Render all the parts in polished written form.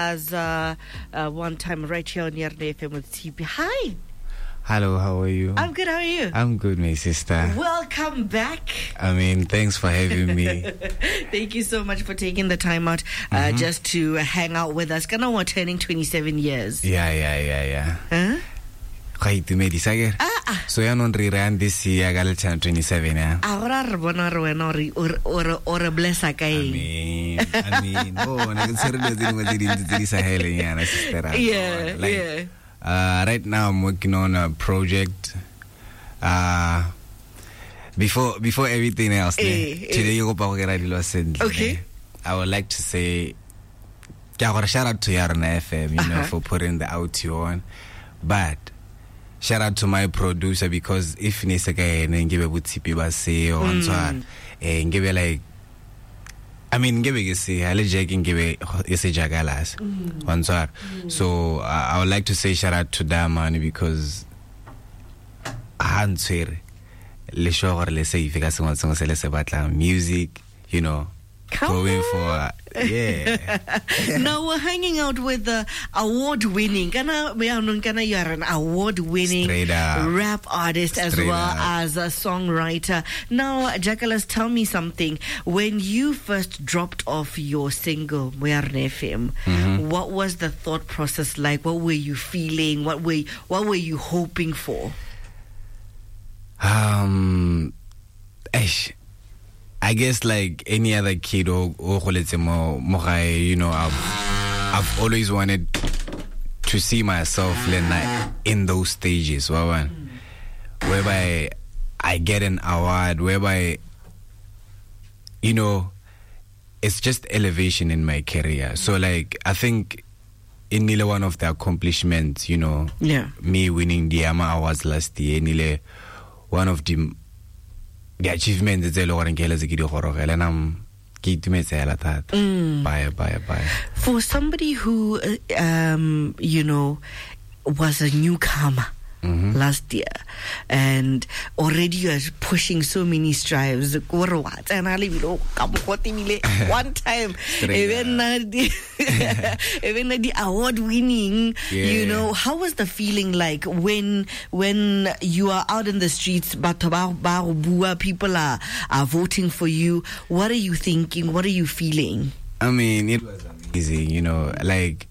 as one time right here on Yarne FM with TP. Hi. Hello, how are you? I'm good, how are you? I'm good, my sister. Welcome back. I mean, thanks for having me. Thank you so much for taking the time out just to hang out with us. Kana we're turning 27 years. Yeah. Huh? So you're not rerun this year, I got 27, yeah? I mean, yeah. Right now I'm working on a project. Before everything else, today you go okay. I would like to say, shout out to Yarna FM, you know, for putting the audio on. But shout out to my producer, because if Nisaka and give a butipi basi or and give like, I mean, give a say, I let Jack and give a jagalas. So I would like to say shout out to that man, because le show or let's say if you got someone say about music, you know, going for Now we're hanging out with award-winning. You are an award-winning rap artist as well as a songwriter. Now, Jakalas, tell me something. When you first dropped off your single, Yarne FM, what was the thought process like? What were you feeling? What were you hoping for? I guess like any other kid you know, I've always wanted to see myself in those stages whereby I get an award, whereby, you know, it's just elevation in my career. So like I think in Nile, one of the accomplishments, you know, me winning the AMA Awards last year, Nile, one of the achievement is and I'm bye. For somebody who you know, was a newcomer last year, and already you are pushing so many strives, and one time even the award winning, you know, how was the feeling like when you are out in the streets, but people are voting for you? What are you thinking? What are you feeling? I mean, it was amazing, you know, like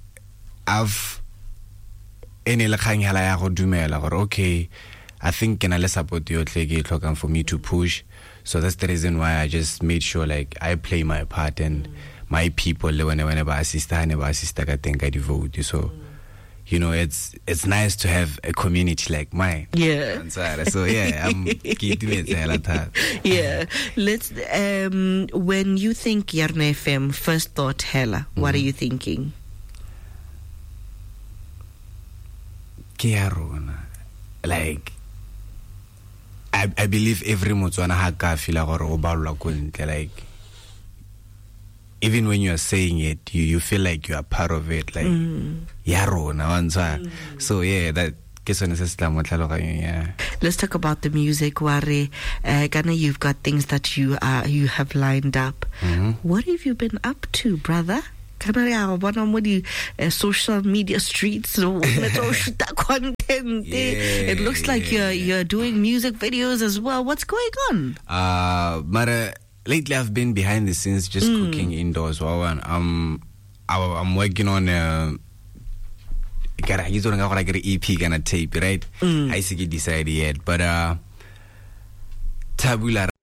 okay, I think can I support you for me to push. So that's the reason why I just made sure like I play my part, and my people whenever I assist I think I devote. So you know, it's nice to have a community like mine. Yeah. So yeah, I'm keeping it. Yeah. Let's when you think Yarne FM, first thought Hela, what are you thinking? Like I believe every Motswana haka feel like even when you are saying it, you feel like you are part of it, like so yeah, that let's talk about the music. Ware Ghana, you've got things that you have lined up. What have you been up to, brother? Social media streets, content. It looks like you're doing music videos as well. What's going on? Lately I've been behind the scenes just cooking indoors. I'm working on he's doing like an EP gonna tape, right? I see decided yet, but tabula